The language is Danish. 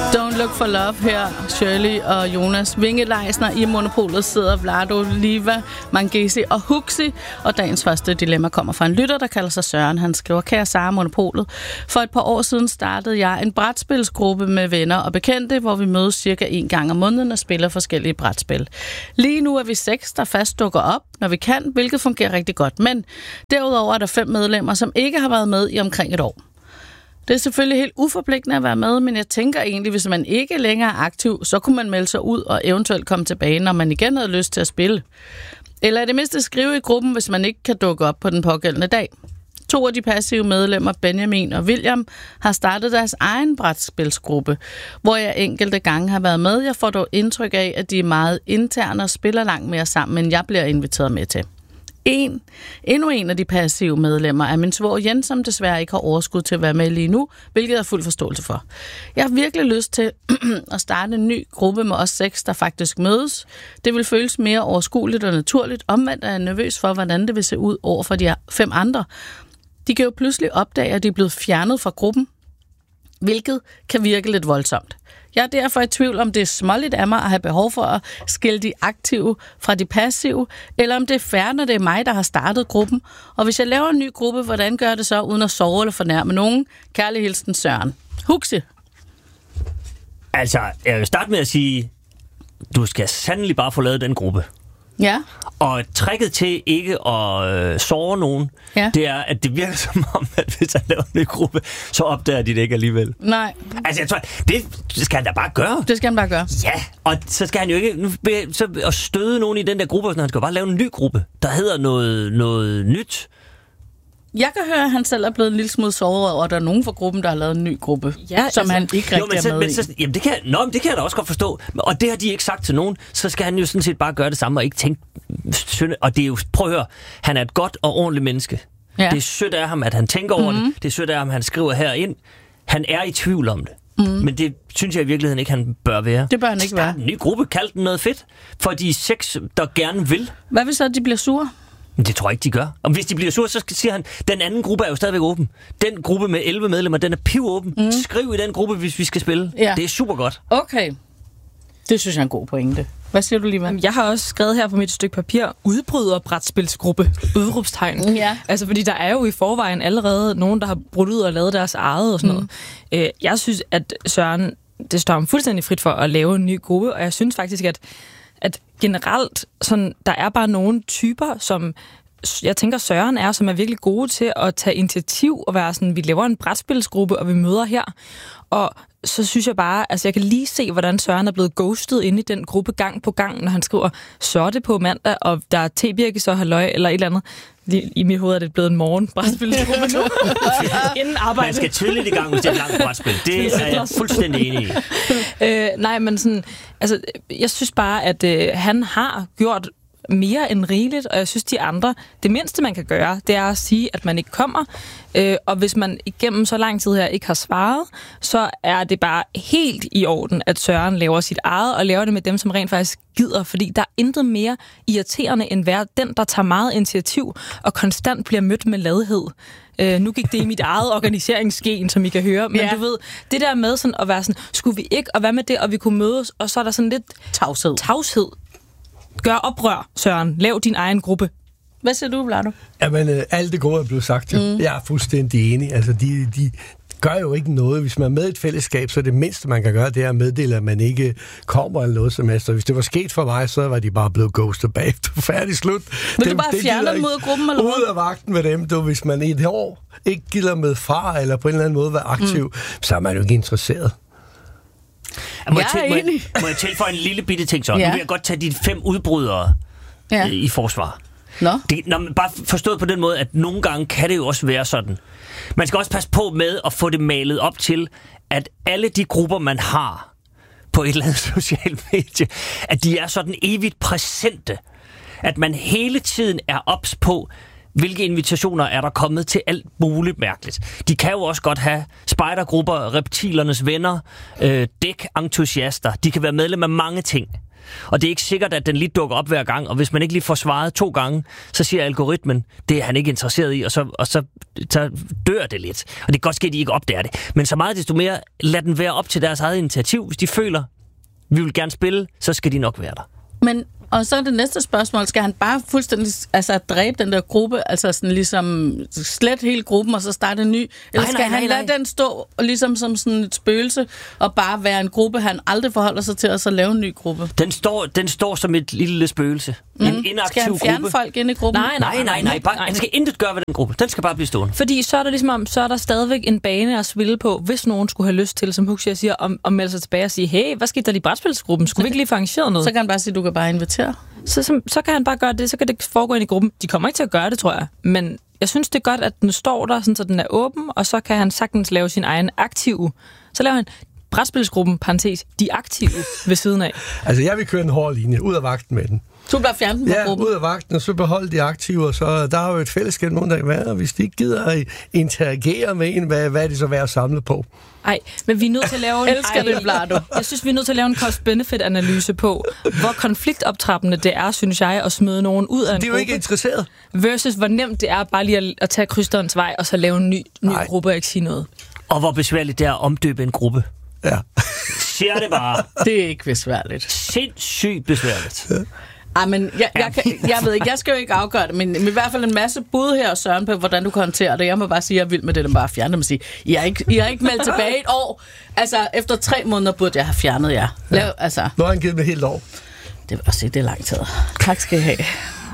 Don't Look for Love her, Shirley og Jonas Vinge-Leisner. I Monopolet sidder Vlado, Liva, Mangesi og Huxi. Og dagens første dilemma kommer fra en lytter, der kalder sig Søren. Han skriver, kære Sara Monopolet. For et par år siden startede jeg en brætspilsgruppe med venner og bekendte, hvor vi mødes cirka 1 gang om måneden og spiller forskellige brætspil. Lige nu er vi 6, der fast dukker op, når vi kan, hvilket fungerer rigtig godt. Men derudover er der 5 medlemmer, som ikke har været med i omkring et år. Det er selvfølgelig helt uforpligtende at være med, men jeg tænker egentlig, hvis man ikke længere er aktiv, så kunne man melde sig ud og eventuelt komme tilbage, når man igen havde lyst til at spille. Eller i det mindste skrive i gruppen, hvis man ikke kan dukke op på den pågældende dag. 2 af de passive medlemmer, Benjamin og William, har startet deres egen brætspilsgruppe, hvor jeg enkelte gange har været med. Jeg får dog indtryk af, at de er meget interne og spiller langt mere sammen, end jeg bliver inviteret med til. Endnu en af de passive medlemmer er min svoger Jens, som desværre ikke har overskud til at være med lige nu, hvilket jeg har fuld forståelse for. Jeg har virkelig lyst til at starte en ny gruppe med os 6, der faktisk mødes. Det vil føles mere overskueligt og naturligt. Omvendt er jeg nervøs for, hvordan det vil se ud over for de 5 andre. De kan jo pludselig opdage, at de er blevet fjernet fra gruppen, hvilket kan virke lidt voldsomt. Jeg er derfor i tvivl, om det er småligt af mig at have behov for at skille de aktive fra de passive, eller om det er fair, når det er mig, der har startet gruppen. Og hvis jeg laver en ny gruppe, hvordan gør det så, uden at sove eller fornærme nogen? Kærlig hilsen, Søren. Huxi. Altså, jeg vil starte med at sige, du skal sandelig bare få lavet den gruppe. Ja. Og tricket til ikke at såre nogen, det er, at det virker som om, at hvis han laver en ny gruppe, så opdager de det ikke alligevel. Nej. Altså, jeg tror, det skal han da bare gøre. Det skal han bare gøre. Ja, og så skal han jo ikke at støde nogen i den der gruppe, så han skal bare lave en ny gruppe, der hedder noget nyt. Jeg kan høre, at han selv er blevet en lille smule såret over, at der er nogen fra gruppen, der har lavet en ny gruppe, som han ikke rigtig er med i. Jamen, det kan jeg da også godt forstå. Og det har de ikke sagt til nogen, så skal han jo sådan set bare gøre det samme og ikke tænke... Og det er jo, prøv at høre, han er et godt og ordentligt menneske. Ja. Det er sødt af ham, at han tænker over det. Det er sødt af ham, at han skriver herind. Han er i tvivl om det. Men det synes jeg i virkeligheden ikke, han bør være. Det bør han ikke være. En ny gruppe, kald den noget fedt. For de 6, der gerne vil. Hvad hvis så, de bliver sure? Det tror jeg ikke, de gør. Og hvis de bliver sure, så siger han, den anden gruppe er jo stadigvæk åben. Den gruppe med 11 medlemmer, den er pivåben. Skriv i den gruppe, hvis vi skal spille. Ja. Det er super godt. Okay. Det synes jeg er en god pointe. Hvad siger du, Liva? Jeg har også skrevet her på mit stykke papir, udbryderbrætspilsgruppe, udråbstegn. Ja. Altså, fordi der er jo i forvejen allerede nogen, der har brudt ud og lavet deres eget og sådan noget. Jeg synes, at Søren, det står ham fuldstændig frit for at lave en ny gruppe, og jeg synes faktisk, at generelt, sådan, der er bare nogle typer, som jeg tænker Søren er, som er virkelig gode til at tage initiativ og være sådan, vi laver en brætspilsgruppe, og vi møder her. Og så synes jeg bare, altså jeg kan lige se, hvordan Søren er blevet ghostet inde i den gruppe gang på gang, når han skriver, så er det på mandag, og der er tebirke, så halløj, eller et eller andet. I mit hoved er det blevet en morgen brætspilsgruppe nu. Inden arbejde. Man skal tidligt i gang, hvis det er et langt brætspil. Det er jeg fuldstændig enig i. Nej, men sådan, altså, jeg synes bare, at han har gjort mere end rigeligt, og jeg synes, de andre, det mindste, man kan gøre, det er at sige, at man ikke kommer, og hvis man igennem så lang tid her ikke har svaret, så er det bare helt i orden, at Søren laver sit eget, og laver det med dem, som rent faktisk gider, fordi der er intet mere irriterende, end være den, der tager meget initiativ, og konstant bliver mødt med ladhed. Nu gik det i mit eget organiseringsgen, som I kan høre, men du ved, det der med sådan at være sådan, skulle vi ikke, og hvad med det, og vi kunne mødes, og så er der sådan lidt tavshed. Gør oprør, Søren. Lav din egen gruppe. Hvad siger du, Vlado? Jamen, alt det gode er blevet sagt. Jeg er fuldstændig enig. Altså, de gør jo ikke noget. Hvis man er med i et fællesskab, så det mindste, man kan gøre, det er at meddele, at man ikke kommer eller noget som helst. Hvis det var sket for mig, så var de bare blevet ghostet bagefter. Færdig slut. Vil du bare fjerne dem ud af gruppen, eller ud af vagten med dem, hvis man i et år ikke gider med far, eller på en eller anden måde være aktiv, så er man jo ikke interesseret. Må jeg tilføje en lille bitte ting så? Nu vil jeg godt tage de 5 udbrydere i forsvar. Bare forstået på den måde, at nogle gange kan det jo også være sådan. Man skal også passe på med at få det malet op til, at alle de grupper, man har på et eller andet socialt medie, at de er sådan evigt præsente. At man hele tiden er ops på, hvilke invitationer er der kommet til alt muligt mærkeligt. De kan jo også godt have spejdergrupper, reptilernes venner, dækentusiaster. De kan være medlem af mange ting. Og det er ikke sikkert, at den lige dukker op hver gang, og hvis man ikke lige får svaret 2 gange, så siger algoritmen, det er han ikke interesseret i, og så dør det lidt. Og det kan godt ske, at de ikke opdager det. Men så meget desto mere, lad den være op til deres eget initiativ. Hvis de føler, vi vil gerne spille, så skal de nok være der. Men, og så er det næste spørgsmål, skal han bare fuldstændig dræbe den der gruppe, altså sådan ligesom slet hele gruppen, og så starte en ny? Eller skal han lade den stå ligesom som sådan et spøgelse, og bare være en gruppe, han aldrig forholder sig til, og så lave en ny gruppe? Den står som et lille spøgelse. En inaktiv gruppe. Skal han fjerne folk ind i gruppen? Nej. Han skal intet gøre ved den gruppe. Den skal bare blive stående. Fordi så er der ligesom så er der stadigvæk en bane at spille på, hvis nogen skulle have lyst til, som Huxi siger, at melde sig tilbage og sige, hey, hvad skete der i brætspilsgruppen? Skulle vi ikke lige få arrangeret noget? Så kan han bare sige, du kan bare invitere. Så kan han bare gøre det, så kan det foregå ind i gruppen. De kommer ikke til at gøre det, tror jeg. Men jeg synes, det er godt, at den står der, sådan, så den er åben, og så kan han sagtens lave sin egen aktive. Så laver han brætspilsgruppen, parentes, de aktive ved siden af. Altså, jeg vil køre en hård linje, ud af vagten med den. Så bliver fjernet fra gruppen? Ja, ud af vagten, og så beholde de aktive, og så der er jo et fællesskab, nogen der kan være, og hvis de ikke gider at interagere med en, hvad er det så værd at samle på? Nej, men vi er nødt til at lave Jeg synes, vi er nødt til at lave en cost-benefit-analyse på, hvor konfliktoptrappende det er, synes jeg, at smide nogen ud af en gruppe. Det er jo ikke interesseret. Versus hvor nemt det er bare lige at tage krysterens vej, og så lave en ny gruppe og ikke sige noget. Og hvor besværligt det er at omdøbe en gruppe. Ja. Siger det bare. Det er ikke besværligt. Sindssygt besværligt. Ja. Ej, men jeg ved ikke, jeg skal jo ikke afgøre det, men i hvert fald en masse bud her, Søren, på hvordan du kan håndtere det. Jeg må bare sige, at jeg er vild med det, der bare fjerne dem og sige, I har ikke meldt tilbage et år. Altså, efter 3 måneder burde jeg have fjernet jer. Nu har han givet mig helt år. Det vil også sige, det er lang tid. Tak skal I have.